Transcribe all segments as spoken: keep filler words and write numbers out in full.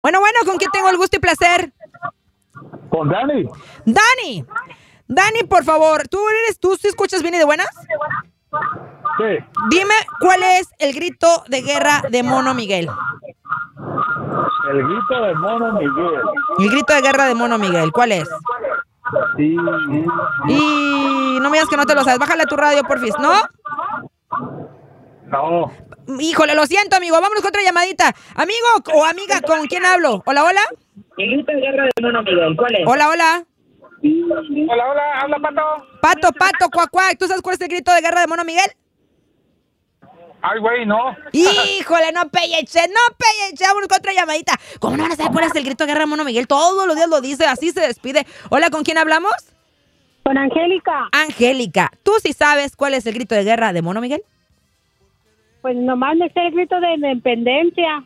Bueno, bueno, ¿con quién tengo el gusto y placer? Con Dani. Dani. Dani, por favor, ¿tú eres, tú sí escuchas bien y de buenas? Sí. Dime, ¿cuál es el grito de guerra de Mono Miguel? El grito de Mono Miguel. El grito de guerra de Mono Miguel, ¿cuál es? Sí. Y no me digas que no te lo sabes. Bájale a tu radio, porfis, ¿no? No. Híjole, lo siento, amigo. Vámonos con otra llamadita. Amigo o amiga, ¿con quién hablo? Hola, hola. El grito de guerra de Mono Miguel, ¿cuál es? Hola, hola. Hola, hola, habla Pato. Pato, pato, cuac, cuac. ¿Tú sabes cuál es el grito de guerra de Mono Miguel? Ay, güey, no. Híjole, no pelleche, no pelleche. Vámonos con otra llamadita. ¿Cómo no van a saber cuál es el grito de guerra de Mono Miguel? Todos los días lo dice, así se despide. Hola, ¿con quién hablamos? Con Angélica. Angélica. ¿Tú sí sabes cuál es el grito de guerra de Mono Miguel? Pues nomás me sé el grito de independencia.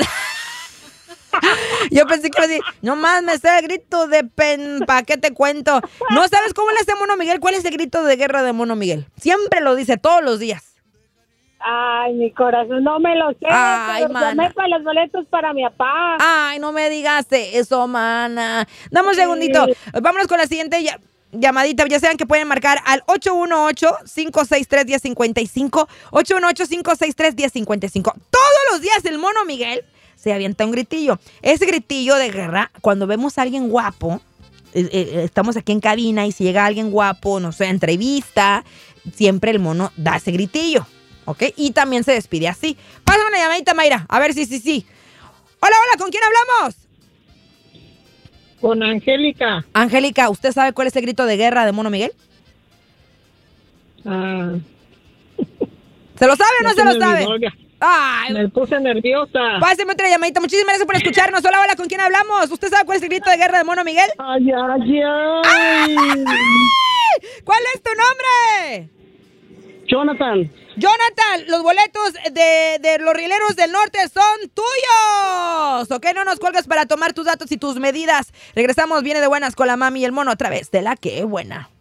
Yo pensé que iba a decir, no más me sé el grito de pen, ¿pa' qué te cuento? ¿No sabes cómo le hace Mono Miguel? ¿Cuál es el grito de guerra de Mono Miguel? Siempre lo dice, todos los días. Ay, mi corazón, no me lo sé. Ay, pero mana. llamé para los boletos para mi papá. Ay, no me digas eso, mana. Dame un Sí. segundito. Vámonos con la siguiente ya- llamadita. Ya saben que pueden marcar al ocho uno ocho, cinco seis tres, uno cero cinco cinco. ocho uno ocho, cinco seis tres, uno cero cinco cinco. Todos los días el Mono Miguel se avienta un gritillo. Ese gritillo de guerra, cuando vemos a alguien guapo, eh, eh, estamos aquí en cabina y si llega alguien guapo, no sé, entrevista, siempre el mono da ese gritillo, ¿ok? Y también se despide así. Pásame una llamadita, Mayra, a ver si, sí, sí. Hola, hola, ¿con quién hablamos? Con Angélica. Angélica, ¿usted sabe cuál es el grito de guerra de Mono Miguel? Ah, ¿Se lo sabe o no ya se lo se me sabe? olvidó, ya. Ay, Me puse nerviosa. páseme otra llamadita. Muchísimas gracias por escucharnos. Hola, hola, ¿con quién hablamos? ¿Usted sabe cuál es el grito de guerra de Mono Miguel? Ay, ay, ay. ¿Cuál es tu nombre? Jonathan. Jonathan, los boletos de, de los rieleros del norte son tuyos. ¿Ok? No nos cuelgues para tomar tus datos y tus medidas. Regresamos, viene de buenas con la mami y el mono otra vez. De la que buena.